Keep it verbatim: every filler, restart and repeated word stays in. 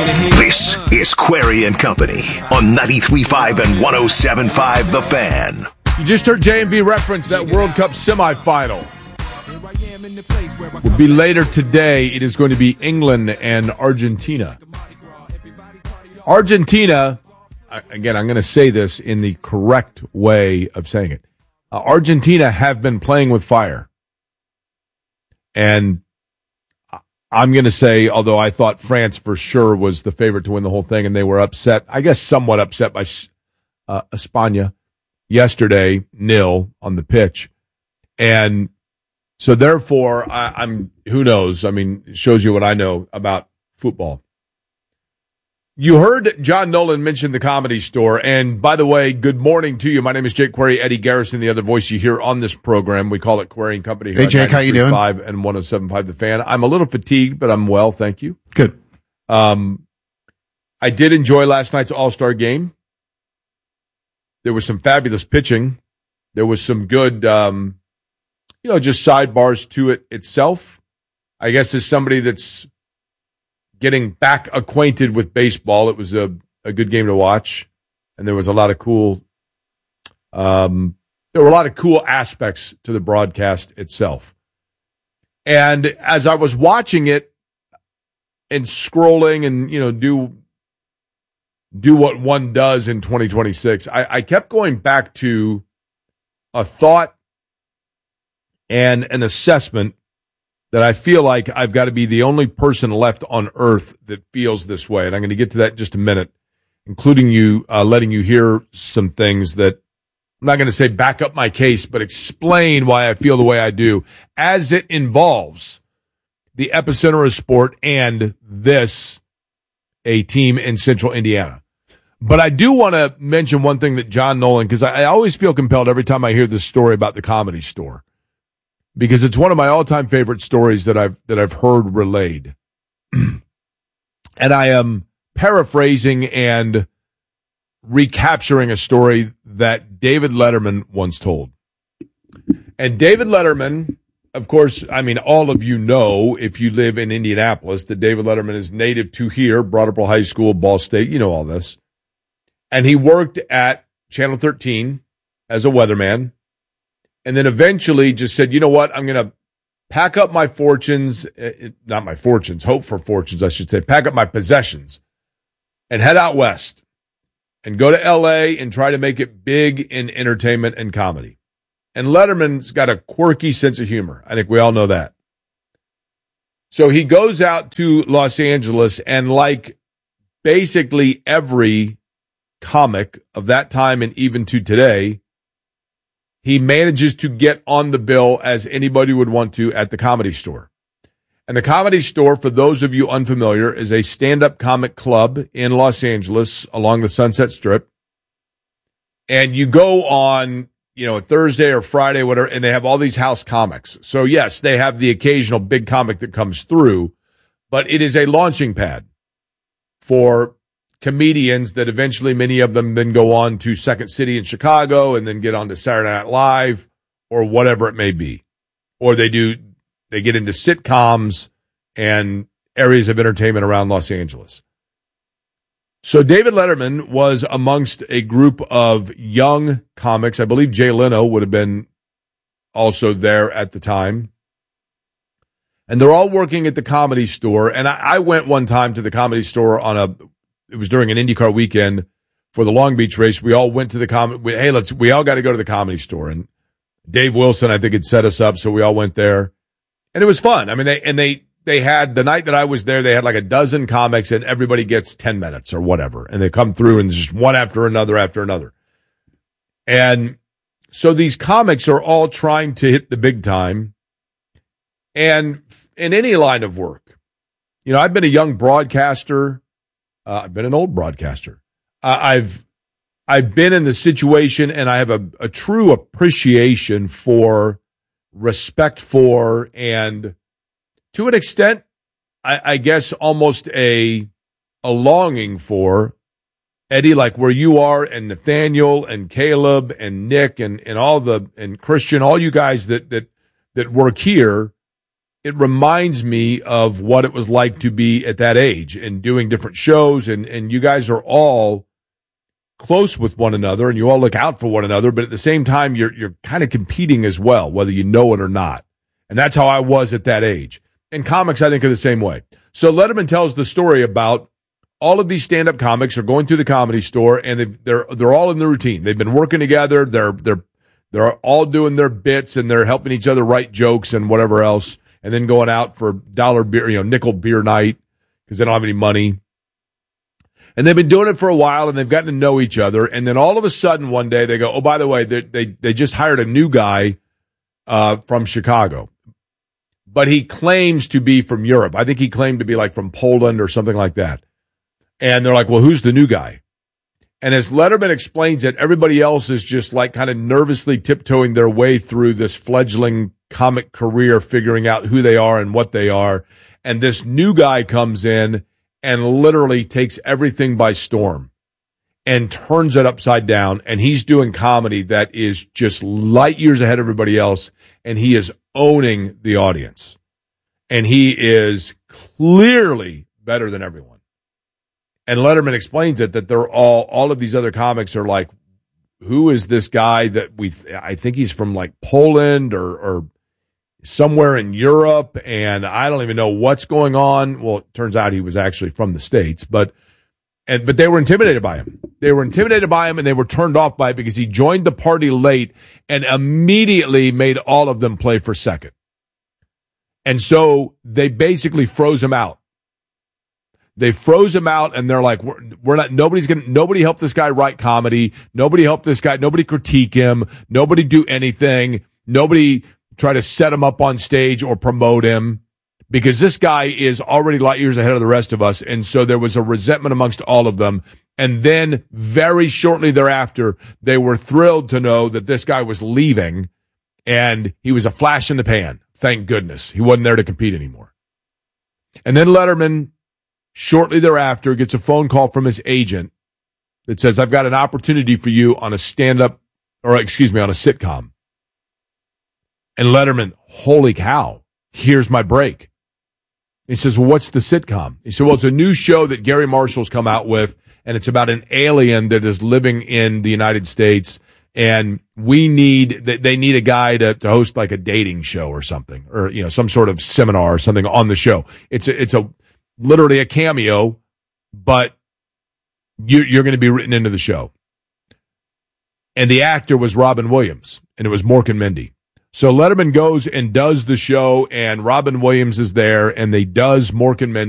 This is Query and Company on ninety-three point five and one oh seven point five The Fan. You just heard J M V reference that World Cup semifinal. Will be later today. It is going to be England and Argentina. Argentina, again, I'm going to say this in the correct way of saying it. Uh, Argentina have been playing with fire. And I'm going to say, although I thought France for sure was the favorite to win the whole thing, and they were upset, I guess somewhat upset by uh, España yesterday, nil on the pitch. And so therefore, I, I'm, who knows? I mean, it shows you what I know about football. You heard John Nolan mention the Comedy Store, and by the way, good morning to you. My name is Jake Query, Eddie Garrison, the other voice you hear on this program. We call it Query and Company. Hey, Jake, how you doing? Five and one oh seven point five The Fan. I'm a little fatigued, but I'm well, thank you. Good. Um, I did enjoy last night's All-Star game. There was some fabulous pitching. There was some good, um, you know, just sidebars to it itself. I guess as somebody that's getting back acquainted with baseball, it was a, a good game to watch, and there was a lot of cool um, there were a lot of cool aspects to the broadcast itself. And as I was watching it and scrolling and, you know, do do what one does in twenty twenty-six, I, I kept going back to a thought and an assessment that I feel like I've got to be the only person left on earth that feels this way. And I'm going to get to that in just a minute, including you, uh, letting you hear some things that I'm not going to say back up my case, but explain why I feel the way I do as it involves the epicenter of sport and this, a team in Central Indiana. But I do want to mention one thing that John Nolan, because I, I always feel compelled every time I hear this story about the Comedy Store, because it's one of my all-time favorite stories that I've that I've heard relayed. And I am paraphrasing and recapturing a story that David Letterman once told. And David Letterman, of course, I mean, all of you know, if you live in Indianapolis, that David Letterman is native to here, brought up High School, Ball State, you know all this. And he worked at Channel thirteen as a weatherman. And then eventually just said, you know what, I'm going to pack up my fortunes, uh, not my fortunes, hope for fortunes, I should say, pack up my possessions and head out west and go to L A and try to make it big in entertainment and comedy. And Letterman's got a quirky sense of humor. I think we all know that. So he goes out to Los Angeles, and like basically every comic of that time and even to today, he manages to get on the bill as anybody would want to at the Comedy Store. And the Comedy Store, for those of you unfamiliar, is a stand-up comic club in Los Angeles along the Sunset Strip. And you go on, you know, Thursday or Friday, whatever, and they have all these house comics. So, yes, they have the occasional big comic that comes through, but it is a launching pad for comedians that eventually many of them then go on to Second City in Chicago and then get on to Saturday Night Live or whatever it may be. Or they do, they get into sitcoms and areas of entertainment around Los Angeles. So David Letterman was amongst a group of young comics. I believe Jay Leno would have been also there at the time. And they're all working at the Comedy Store. And I, I went one time to the Comedy Store on a, it was during an IndyCar weekend for the Long Beach race. We all went to the comedy. Hey, let's, we all got to go to the Comedy Store. And Dave Wilson, I think, had set us up. So we all went there and it was fun. I mean, they, and they, they had the night that I was there, they had like a dozen comics and everybody gets ten minutes or whatever. And they come through and there's just one after another after another. And so these comics are all trying to hit the big time. And in any line of work, you know, I've been a young broadcaster. Uh, I've been an old broadcaster. Uh, I've I've been in the situation, and I have a, a true appreciation for, respect for, and to an extent, I, I guess almost a a longing for, Eddie, like where you are, and Nathaniel, and Caleb, and Nick, and and all the and Christian, all you guys that that that work here. it reminds me of what it was like to be at that age and doing different shows. And, and you guys are all close with one another and you all look out for one another. But at the same time, you're, you're kind of competing as well, whether you know it or not. And that's how I was at that age. And comics, I think, are the same way. So Letterman tells the story about all of these stand-up comics are going through the Comedy Store and they've, they're, they're all in the routine. They've been working together. They're, they're, they're all doing their bits and they're helping each other write jokes and whatever else. And then going out for dollar beer, you know, nickel beer night because they don't have any money. And they've been doing it for a while and they've gotten to know each other. And then all of a sudden one day they go, oh, by the way, they they, they just hired a new guy uh, from Chicago. But he claims to be from Europe. I think he claimed to be like from Poland or something like that. And they're like, well, who's the new guy? And as Letterman explains it, everybody else is just like kind of nervously tiptoeing their way through this fledgling comic career, figuring out who they are and what they are. And this new guy comes in and literally takes everything by storm and turns it upside down. And he's doing comedy that is just light years ahead of everybody else. And he is owning the audience. And he is clearly better than everyone. And Letterman explains it that they're all, all of these other comics are like, who is this guy that we, I think he's from like Poland or, or somewhere in Europe. And I don't even know what's going on. Well, it turns out he was actually from the States, but, and, but they were intimidated by him. They were intimidated by him and they were turned off by it because he joined the party late and immediately made all of them play for second. And so they basically froze him out. They froze him out, and they're like, we're, we're not, nobody's going to, nobody helped this guy write comedy. Nobody helped this guy. Nobody critique him. Nobody do anything. Nobody try to set him up on stage or promote him because this guy is already light years ahead of the rest of us. And so there was a resentment amongst all of them. And then very shortly thereafter, they were thrilled to know that this guy was leaving and he was a flash in the pan. Thank goodness. He wasn't there to compete anymore. And then Letterman, shortly thereafter, gets a phone call from his agent that says, I've got an opportunity for you on a stand-up, or excuse me, on a sitcom. And Letterman, holy cow, here's my break. He says, well, what's the sitcom? He said, well, it's a new show that Gary Marshall's come out with, and it's about an alien that is living in the United States, and we need, they need a guy to, to host like a dating show or something, or, you know, some sort of seminar or something on the show. It's a, it's a, literally a cameo, but you, you're going to be written into the show. And the actor was Robin Williams, and it was Mork and Mindy. So Letterman goes and does the show, and Robin Williams is there, and they does Mork and Mindy.